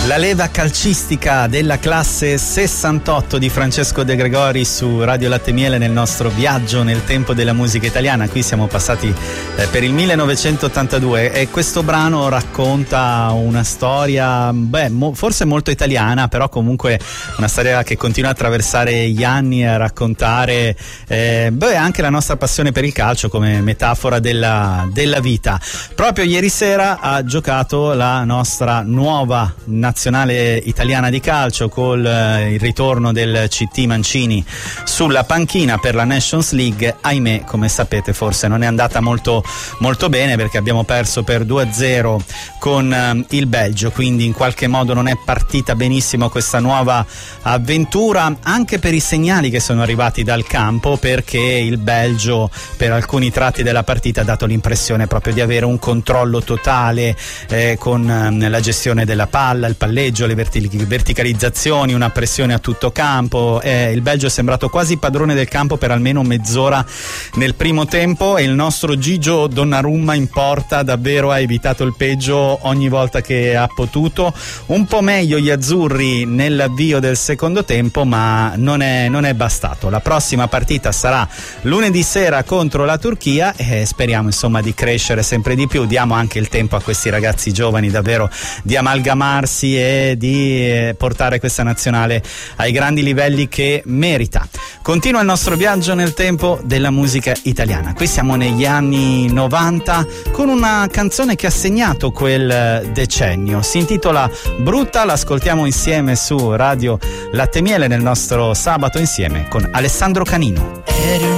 La leva calcistica della classe 68 di Francesco De Gregori su Radio Latte Miele nel nostro viaggio nel tempo della musica italiana. Qui siamo passati per il 1982 e questo brano racconta una storia forse molto italiana, però comunque una storia che continua a attraversare gli anni e a raccontare anche la nostra passione per il calcio come metafora della vita. Proprio ieri sera ha giocato la nostra nuova nazionale italiana di calcio col il ritorno del CT Mancini sulla panchina per la Nations League. Ahimè, come sapete, forse non è andata molto bene perché abbiamo perso per 2-0 con il Belgio, quindi in qualche modo non è partita benissimo questa nuova avventura, anche per i segnali che sono arrivati dal campo, perché il Belgio per alcuni tratti della partita ha dato l'impressione proprio di avere un controllo totale con la gestione della palla, il palleggio, le verticalizzazioni, una pressione a tutto campo. Il Belgio è sembrato quasi padrone del campo per almeno mezz'ora nel primo tempo e il nostro Gigio Donnarumma in porta davvero ha evitato il peggio ogni volta che ha potuto. Un po' meglio gli azzurri nell'avvio del secondo tempo, ma non è bastato. La prossima partita sarà lunedì sera contro la Turchia e speriamo insomma di crescere sempre di più. Diamo anche il tempo a questi ragazzi giovani davvero di amalgamarsi e di portare questa nazionale ai grandi livelli che merita. Continua il nostro viaggio nel tempo della musica italiana. Qui siamo negli anni 90 con una canzone che ha segnato quel decennio. Si intitola Brutta, l'ascoltiamo insieme su Radio Latte Miele nel nostro sabato insieme con Alessandro Canino.